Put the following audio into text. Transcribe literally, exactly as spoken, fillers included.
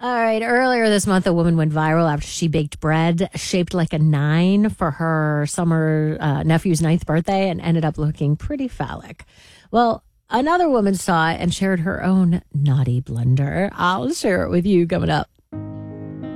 All right. Earlier this month, a woman went viral after she baked bread shaped like a nine for her summer uh, nephew's ninth birthday and ended up looking pretty phallic. Well, another woman saw it and shared her own naughty blunder. I'll share it with you coming up.